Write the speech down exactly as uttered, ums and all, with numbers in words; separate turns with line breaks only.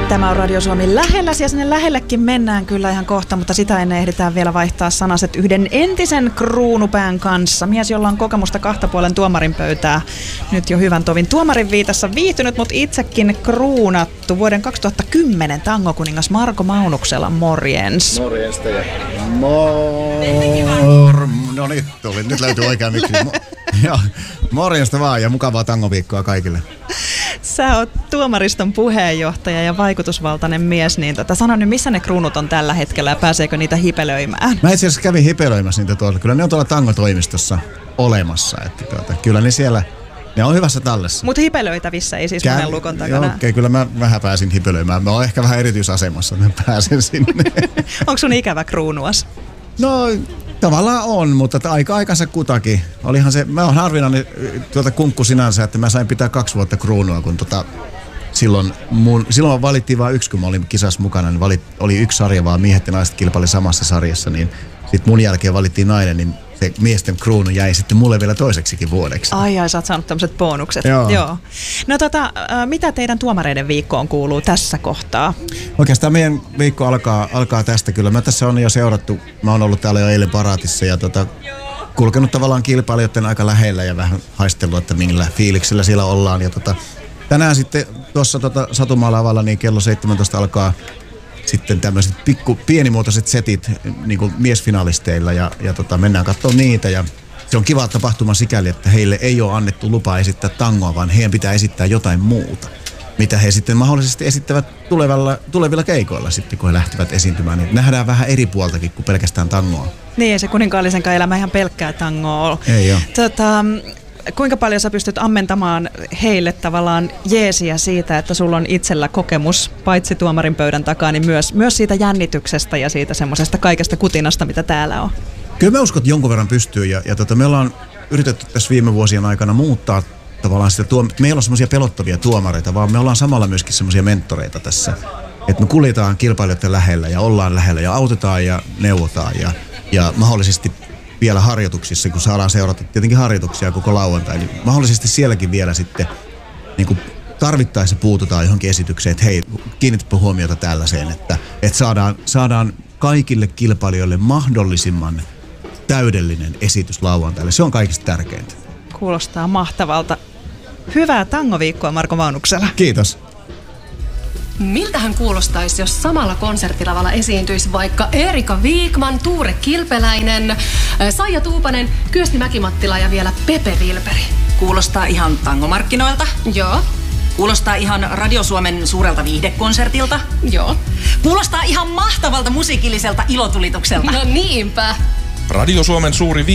Tämä on Radio Suomi lähellä, ja sinne lähellekin mennään kyllä ihan kohta, mutta sitä ennen ehditään vielä vaihtaa sanaset yhden entisen kruunupään kanssa. Mies, jolla on kokemusta kahta puolen tuomarin pöytää. Nyt jo hyvän tovin tuomarin viitassa viihtynyt, mutta itsekin kruunattu. Vuoden kaksituhattakymmenen tangokuningas Marko Maunuksella, morjens.
Morjesta ja mor... No niin, tuli. Nyt löytyy oikea mikki. Joo, morjesta vaan ja mukavaa tangoviikkoa kaikille.
Sä oot tuomariston puheenjohtaja ja vaikutusvaltainen mies, niin tota, sano nyt, missä ne kruunut on tällä hetkellä ja pääseekö niitä hipelöimään?
Mä itse asiassa kävin hipelöimässä niitä tuolla. Kyllä ne on tuolla tangotoimistossa olemassa. Että tuota, kyllä ne siellä, ne on hyvässä tallessa.
Mutta hipelöitävissä ei siis Kään, monen lukon takana.
Okei, okay, kyllä mä vähän pääsin hipelöimään. Mä oon ehkä vähän erityisasemassa, että mä pääsen sinne.
Onko sun ikävä kruunuas?
No... Tavallaan on, mutta aika aikansa kutakin. Olihan se, mä oon harvinainen tuota kunkku sinänsä, että mä sain pitää kaksi vuotta kruunua, kun tota, silloin, mun, silloin valittiin vain yksi, kun mä olin kisassa mukana, niin valit, oli yksi sarja vaan, miehet ja naiset kilpaili samassa sarjassa, niin sit mun jälkeen valittiin nainen, niin se miesten kruunu jäi sitten mulle vielä toiseksikin vuodeksi.
Ai ai, sä oot saanut tämmöiset bonukset.
Joo.
Joo. No tota, mitä teidän tuomareiden viikkoon kuuluu tässä kohtaa?
Oikeastaan meidän viikko alkaa, alkaa tästä kyllä. Mä tässä on jo seurattu, mä oon ollut täällä jo eilen paraatissa ja tota, kulkenut tavallaan kilpailijoiden aika lähellä ja vähän haistellut, että millä fiiliksellä siellä ollaan. Ja tota, tänään sitten tuossa tota, Satumaa-lavalla niin kello seitsemäntoista alkaa sitten tämmöiset pikku pienimuotoiset setit niin kuin miesfinalisteilla ja, ja tota, mennään katsomaan niitä ja se on kiva tapahtuma sikäli, että heille ei ole annettu lupaa esittää tangoa, vaan heidän pitää esittää jotain muuta, mitä he sitten mahdollisesti esittävät tulevilla, tulevilla keikoilla sitten, kun he lähtevät esiintymään. Niin nähdään vähän eri puoltakin kuin pelkästään tangoa.
Niin, ei se kuninkaallisenkaan elämä ihan pelkkää tangoa ole.
Ei ole.
Tota, kuinka paljon sä pystyt ammentamaan heille tavallaan jeesiä siitä, että sulla on itsellä kokemus, paitsi tuomarin pöydän takaa, niin myös, myös siitä jännityksestä ja siitä semmoisesta kaikesta kutinasta, mitä täällä on?
Kyllä mä uskon, että jonkun verran pystyy ja, ja tota, me ollaan yritetty tässä viime vuosien aikana muuttaa tavallaan sitä tuom- me ei olla semmoisia pelottavia tuomareita, vaan me ollaan samalla myöskin semmoisia mentoreita tässä. Että me kuljetaan kilpailijoiden lähellä ja ollaan lähellä ja autetaan ja neuvotaan ja, ja mahdollisesti vielä harjoituksissa, kun saadaan seurata tietenkin harjoituksia koko lauantai, niin mahdollisesti sielläkin vielä sitten niin kuin tarvittaessa puututaan johonkin esitykseen, että hei, kiinnitäpä huomiota tällaiseen, että, että saadaan, saadaan kaikille kilpailijoille mahdollisimman täydellinen esitys lauantaille. Se on kaikista tärkeintä.
Kuulostaa mahtavalta. Hyvää tangoviikkoa Marko Maunuksella.
Kiitos.
Miltähän kuulostaisi, jos samalla konserttilavalla esiintyisi vaikka Erika Viikman, Tuure Kilpeläinen, Saija Tuupanen, Kyösti Mäkimattila ja vielä Pepe Vilperi?
Kuulostaa ihan tangomarkkinoilta.
Joo.
Kuulostaa ihan Radio Suomen suurelta viihdekonsertilta.
Joo.
Kuulostaa ihan mahtavalta musiikilliselta ilotulitukselta.
No niinpä.
Radio Suomen suuri